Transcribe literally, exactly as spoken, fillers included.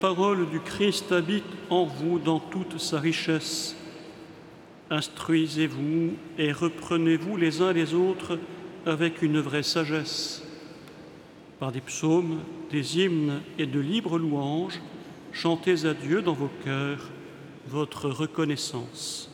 La parole du Christ habite en vous dans toute sa richesse. Instruisez-vous et reprenez-vous les uns les autres avec une vraie sagesse. Par des psaumes, des hymnes et de libres louanges, chantez à Dieu dans vos cœurs votre reconnaissance.